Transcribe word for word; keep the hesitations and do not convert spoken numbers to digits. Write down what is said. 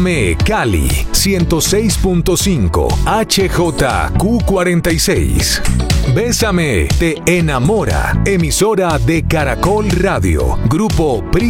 Me Cali ciento seis punto cinco H J Q cuarenta y seis. Bésame te enamora, emisora de Caracol Radio, Grupo Pri